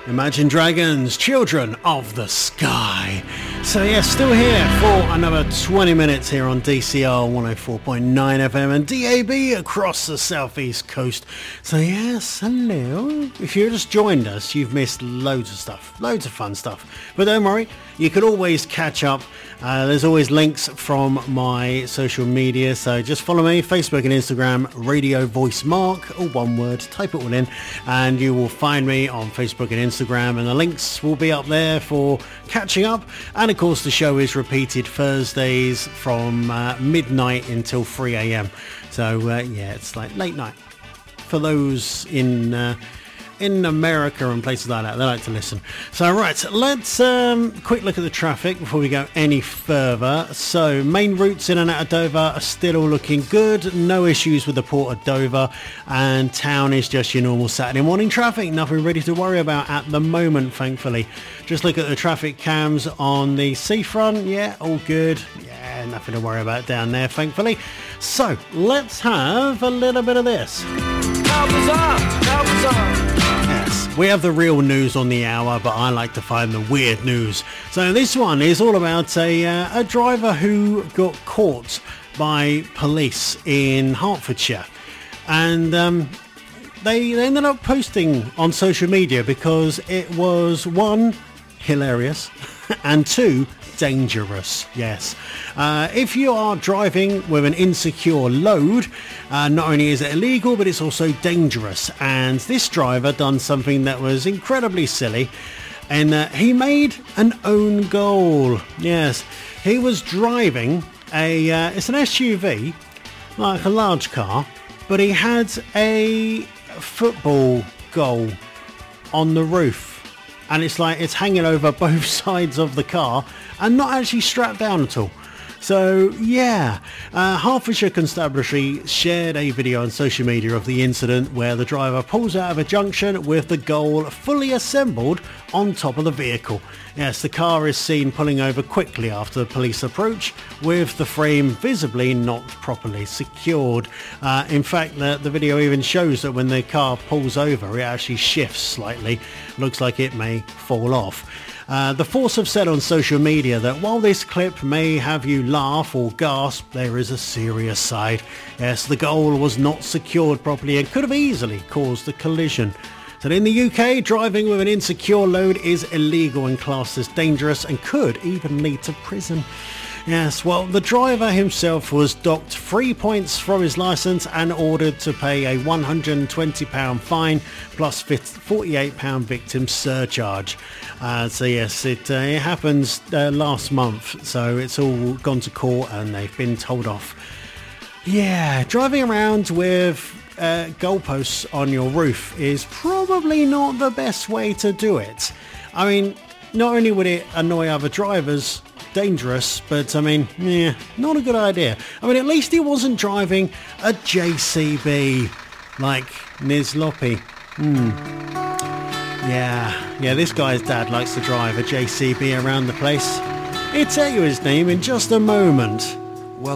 Imagine Dragons, Children of the Sky. So yeah, still here for another 20 minutes here on DCR 104.9 FM and DAB across the southeast coast. So yes, hello. If you just joined us, you've missed loads of stuff, loads of fun stuff. But don't worry, you can always catch up. There's always links from my social media, so just follow me, Facebook and Instagram, Radio Voice Mark, all one word, type it all in, and you will find me on Facebook and Instagram, and the links will be up there for catching up. And of course the show is repeated Thursdays from midnight until 3 a.m. So yeah, it's like late night for those in America and places like that. They like to listen. So right, let's quick look at the traffic before we go any further. So main routes in and out of Dover are still all looking good. No issues with the Port of Dover, and town is just your normal Saturday morning traffic. Nothing really to worry about at the moment, thankfully. Just look at the traffic cams on the seafront. Yeah, all good. Yeah, nothing to worry about down there, thankfully. So let's have a little bit of this. Yes, we have the real news on the hour, but I like to find the weird news. So this one is all about a driver who got caught by police in Hertfordshire, and they ended up posting on social media because it was, one, hilarious, and two, dangerous. Yes. If you are driving with an insecure load, not only is it illegal, but it's also dangerous. And this driver done something that was incredibly silly, and he made an own goal. Yes, he was driving it's an SUV, like a large car, but he had a football goal on the roof. And it's like it's hanging over both sides of the car and not actually strapped down at all. So yeah, Hertfordshire Constabulary shared a video on social media of the incident where the driver pulls out of a junction with the goal fully assembled on top of the vehicle. Yes, the car is seen pulling over quickly after the police approach, with the frame visibly not properly secured. In fact, the video even shows that when the car pulls over, it actually shifts slightly. Looks like it may fall off. The force have said on social media that while this clip may have you laugh or gasp, there is a serious side. Yes, the goal was not secured properly and could have easily caused a collision. So in the UK, driving with an insecure load is illegal and classed as dangerous and could even lead to prison. Yes, well, the driver himself was docked 3 points from his licence and ordered to pay a £120 fine plus £48 victim surcharge. So yes, it happened last month, so it's all gone to court and they've been told off. Yeah, driving around with goalposts on your roof is probably not the best way to do it. I mean, not only would it annoy other drivers, dangerous, but I mean, yeah, not a good idea. I mean, at least he wasn't driving a JCB like Niz Loppy. Yeah, this guy's dad likes to drive a JCB around the place. He'll tell you his name in just a moment.